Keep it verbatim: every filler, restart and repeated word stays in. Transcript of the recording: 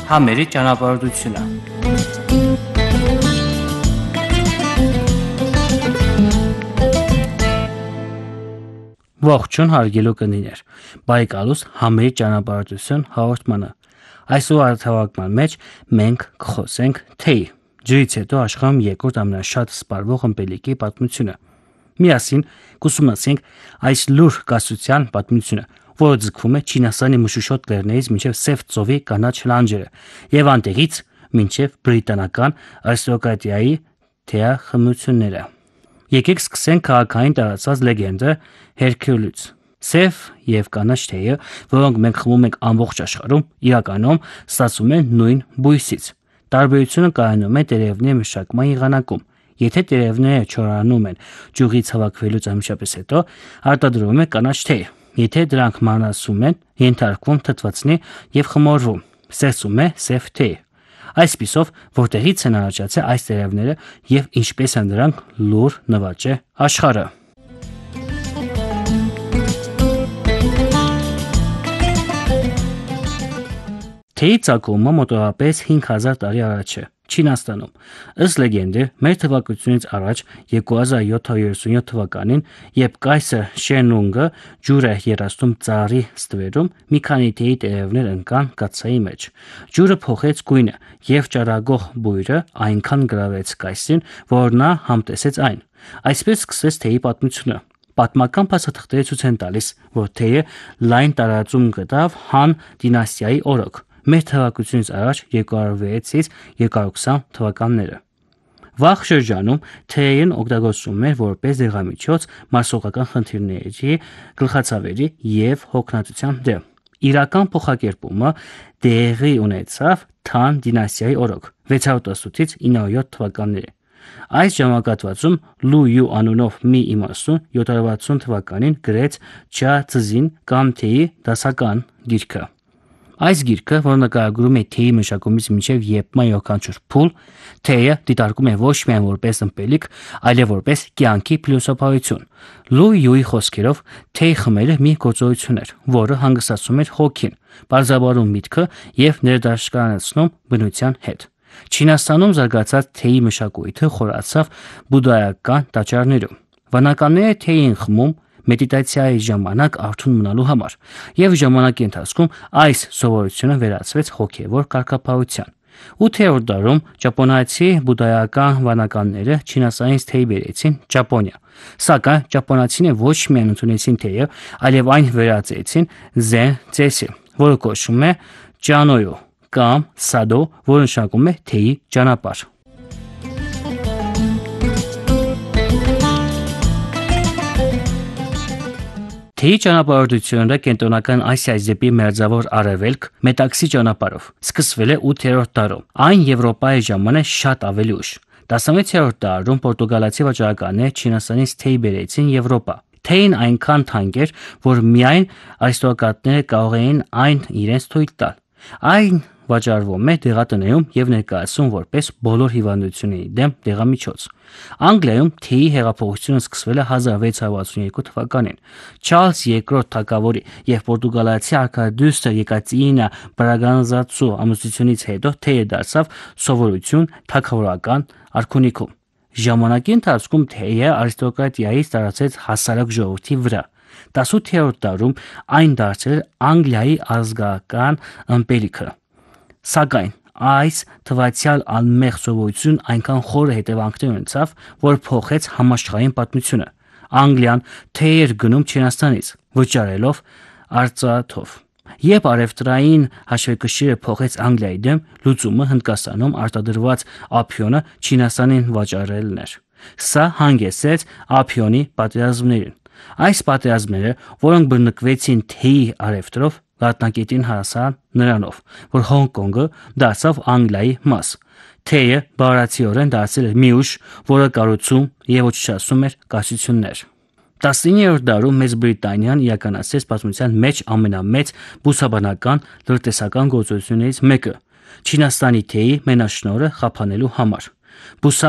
Համերի ճանապարհորդությունը։ Ողջույն հարգելի կնիներ, բայկալուս համերի ճանապարհորդություն հաղորդմանը։ Այսօր արդյունավետման մեջ մենք կխոսենք թեյի, ջրից հետո աշխարհում երկրորդ ամենաշատ սպառվող ըմպելիքի պատմությունը։ Միասին կուսումնասիրենք այս լուր կասության պատմությունը, որը ձգվում է Չինաստանի մշուշոտ լեռներից մինչև Սև ծովի կանաչ լանջերը եւ անտեղից մինչև բրիտանական արիստոկրատիայի թեյախմությունները։ Եկեք սկսենք քաղաքային տարածած լեգենդը Հերկյուլից։ Սև եւ կանաչ թեյը, որոնք մենք խմում ենք ամբողջ աշխարհում, իրականում ստացվում են նույն բույսից։ Տարբերությունը կայանում է տերևների մշակման եղանակում։ Եթե տերևները չորանում են ճյուղից հավաքվելուց անմիջապես հետո, արտադրվում է կանաչ թեյ։ Եթե դրանք մանրացում են, ենթարկվում թթվածնի եւ խմորվում, ստեղծվում է սև թեյ։ Այսպիսով, որտեղից են առաջացել այս տերևները եւ ինչպես են դրանք լուր նվաճել աշխարհը։ Թեյի ծագումը մոտավորապես հինգ հազար տարի առաջ է Չինաստանում։ Ըստ լեգենդի, մեր թվակությունից առաջ երկու հազար յոթ հարյուր յոթսունյոթ թվականին, երբ կայսր Շենունգը ջուրը երաշտում ծառի ստվերում, մի քանի թեյի տերևներ ընկան կաթսայի մեջ։ Ջուրը փոխեց գույնը եւ ճառագող բույրը այնքան գրավեց կայսրին, որ նա համտեսեց այն։ Այսպես սկսեց թեյի պատմությունը։ Պատմական փաստաթղթերը ցույց են տալիս, որ թեյը լայն տարածում գտավ Han դինաստիայի օրոք։ Մեր թվակությունից առաջ երկու հարյուր վեցից երկու հարյուր ութ թվականները։ Վաղ շրջանում թեյն օգտագործվում էր որպես դեղամիջոց մարսողական խնդիրների, գլխացավերի եւ հոգնածության դեմ։ Իրական փոխակերպումը տեղի ունեցավ Թան դինաստիայի օրոք վեց հարյուր տասնութից ինը հարյուր յոթ թվականների։ Այս ժամանակահատվածում Լու Յու անունով մի իմաստուն յոթ հարյուր վաթսուն թվականին գրեց Չա Ցզին կամ թեյի դասական գիրքը։ Այս գիրքը, որը նկարագրում է թեյի մշակումից մինչև եպման յուրաքանչյուր փուլ, թեյը դիտարկում է ոչ միայն որպես ըմպելիք, այլև որպես կյանքի փիլիսոփայություն։ Լու Յուի խոսքերով, թեյ խմելը մի գործողություն էր, որը հանգստացնում էր հոգին, բարձրաբարում միտքը եւ ներդաշնակացնում բնության հետ։ Չինաստանում զարգացած թեյի մշակույթը խորացավ բուդդայական տաճարներում։ Վանականները թեյ են խմում մեդիտացիայի ժամանակ արթուն մնալու համար, եւ ժամանակի ընթացքում այս սովորությունը վերածվեց հոգեվոր կարգապահության։ ութերորդ դարում ճապոնացի բուդդայական վանականները Չինաստանից թեյ բերեցին Ճապոնիա, սակայն ճապոնացիները ոչ միայն ընդունեցին թեյը, այլև այն վերածեցին զեն ծեսի, որը կոչվում է ճանոյո կամ սադո, որը նշանակում է թեյի ճանապարհ։ Թեյի ճանապարհորդությունը կենտրոնական Ասիայից դեպի մերձավոր արևելք մետաքսի ճանապարհով սկսվել է ութերորդ դարում։ Այն Եվրոպայի ժամանակ շատ ավելի ուշ։ տասնվեցերորդ դարում պորտուգալացի վաճառականները Չինաստանից թեյ բերեցին Եվրոպա։ Թեյն այնքան թանկ էր, որ միայն արիստոկրատները կարող էին այն իրենց թույլ տալ։ Այն վաճառվում է դեղատներում եւ ներկայացվում որպես բոլոր հիվանդությունների դեմ դեղամիջոց։ Անգլիայում թեյի հեղափոխությունը սկսվել է հազար վեց հարյուր վաթսուն երկու թվականին։ Չարլզ երկրորդ թագավորի եւ պորտուգալացի արքայադուստրի Եկատերինա Բրագանզացու ամուսնությունից հետո թեյը դարձավ սովորություն թագավորական արքունիքում։ Ժամանակի ընթացքում թեյը արիստոկրատիայից տարածեց հասարակ ժողովրդի վրա։ տասնութերորդ դարում այն դարձել էր Անգլիայի ազգական ըմպելիքը։ Սակայն այս թվացial անմեղ սովորությունն այնքան խորը հետևանքներ ունեցավ, որ փոխեց համաշխարհային պատմությունը։ Անգլիան թեյ էր գնում Չինաստանից, վճարելով արծաթով։ Երբ արևտրային հաշվեկշիռը փոխեց Անգլիայի դեմ, լուծումը Հնդկաստանում արտադրված ափիոնը Չինաստանին վաճառելն էր։ Սա հանգեցրեց ափիոնի պատերազմներին։ Այս պատերազմները, որոնք բռնկվեցին թեյի արևտրով, լատնակետին հասան նրանով, որ Հոնկոնգը դարձավ Անգլիայի մաս։ Թեյը բառացիորեն դարձել էր մի ուժ, որը կառուցում եւ ոչնչացնում էր կայսրություններ։ տասնիններորդ դարում Մեծ Բրիտանիան իրականացրեց պատմության մեջ ամենամեծ բուսաբանական լրտեսական գործողություններից մեկը՝ Չինաստանի թեյի մենաշնորհը խափանելու համար։ Բուսա